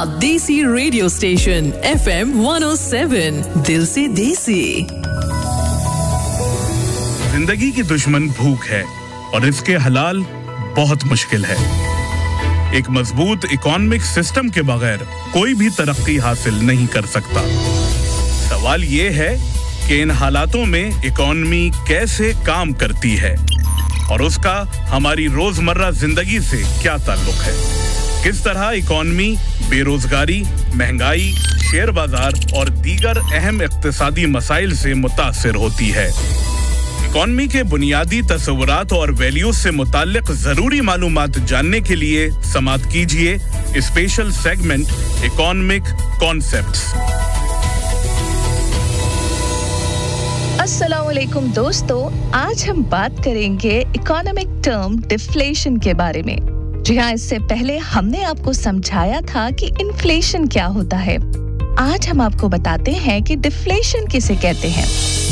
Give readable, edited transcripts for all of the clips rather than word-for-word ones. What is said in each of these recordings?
देसी radio station FM 107 दिल से देसी। जिंदगी की दुश्मन भूख है और इसके हलाल बहुत मुश्किल है। एक मजबूत इकोनॉमिक सिस्टम के बगैर कोई भी तरक्की हासिल नहीं कर सकता। सवाल ये है कि इन हालातों में इकोनॉमी कैसे काम करती है और उसका हमारी रोजमर्रा जिंदगी से क्या ताल्लुक है। किस तरह इकोनॉमी बेरोजगारी, महंगाई, शेयर बाजार और दीगर अहम इक्तिसादी मसाइल से मुतासिर होती है। इकोनॉमी के बुनियादी तस्वुरात और वैल्यूज से मुताल्लिक जरूरी मालूमात जानने के लिए समाअत कीजिए स्पेशल सेगमेंट इकोनॉमिक कॉन्सेप्ट्स। अस्सलाम वालेकुम दोस्तों, आज हम बात करेंगे इकोनॉमिक टर्म डिफ्लेशन के बारे में। जी हाँ, इससे पहले हमने आपको समझाया था कि इन्फ्लेशन क्या होता है। आज हम आपको बताते हैं कि डिफ्लेशन किसे कहते हैं।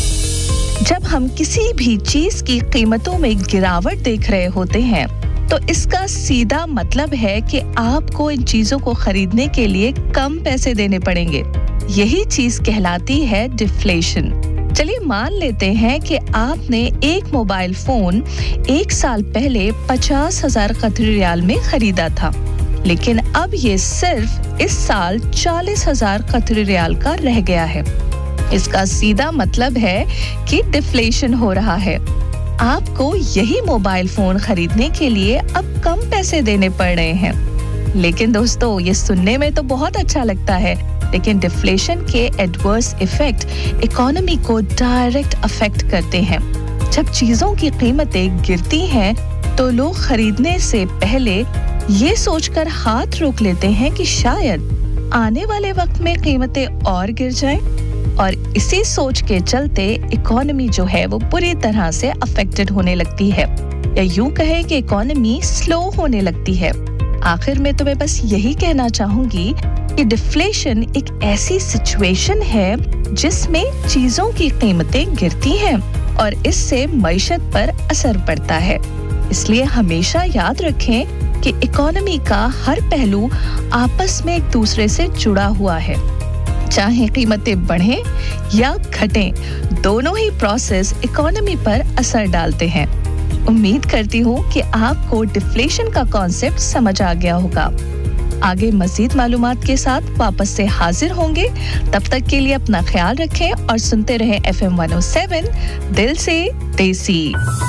जब हम किसी भी चीज की कीमतों में गिरावट देख रहे होते हैं तो इसका सीधा मतलब है कि आपको इन चीजों को खरीदने के लिए कम पैसे देने पड़ेंगे। यही चीज कहलाती है डिफ्लेशन। चलिए मान लेते हैं कि आपने एक मोबाइल फोन 1 साल पहले 50,000 कतरी रियाल में खरीदा था, लेकिन अब ये सिर्फ इस साल 40,000 कतरी रियाल का रह गया है। इसका सीधा मतलब है कि डिफ्लेशन हो रहा है। आपको यही मोबाइल फोन खरीदने के लिए अब कम पैसे देने पड़ रहे हैं। लेकिन दोस्तों, ये सुनने में तो बहुत अच्छा लगता है, लेकिन डिफ्लेशन के एडवर्स इफेक्ट इकोनॉमी को डायरेक्ट अफेक्ट करते हैं। जब चीजों की कीमतें गिरती हैं तो लोग खरीदने से पहले ये सोचकर हाथ रोक लेते हैं कि शायद आने वाले वक्त में कीमतें और गिर जाएं, और इसी सोच के चलते इकोनॉमी जो है वो बुरी तरह से अफेक्टेड होने लगती है, या यूं कहे कि इकोनॉमी स्लो होने लगती है। आखिर में तो मैं बस यही कहना चाहूंगी कि डिफ्लेशन एक ऐसी सिचुएशन है जिसमें चीजों की कीमतें गिरती हैं और इससे मईशत पर असर पड़ता है। इसलिए हमेशा याद रखें कि इकोनॉमी का हर पहलू आपस में एक दूसरे से जुड़ा हुआ है। चाहे कीमतें बढ़ें या घटें, दोनों ही प्रोसेस इकोनॉमी पर असर डालते हैं। उम्मीद करती हूँ कि आपको डिफ्लेशन का कॉन्सेप्ट समझ आ गया होगा। आगे मजीद मालूमात के साथ वापस से हाजिर होंगे। तब तक के लिए अपना ख्याल रखें और सुनते रहें FM 107 दिल से देसी।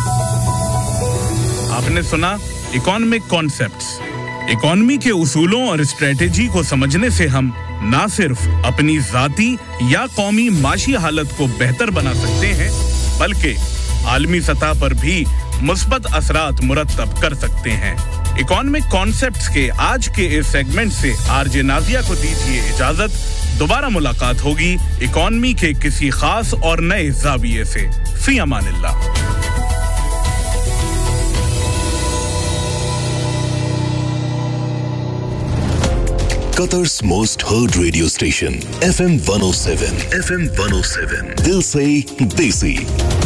आपने सुना इकोनॉमिक कॉन्सेप्ट्स। इकोनॉमी के उसूलों और स्ट्रेटेजी को समझने से हम ना सिर्फ अपनी जाती या कौमी माशी हालत को बेहतर बना सकते हैं, बल्कि आलमी सतह पर भी मुस्बत असरात मुरत्तब कर सकते हैं। इकोनॉमिक कॉन्सेप्ट्स के आज के इस सेगमेंट से आरजे नाजिया को दीजिए इजाजत। दोबारा मुलाकात होगी इकोनॉमी के किसी खास और नए ज़ाविये से। फी अमानिल्लाह। Qatar's most heard radio station FM 107 दिल से देसी।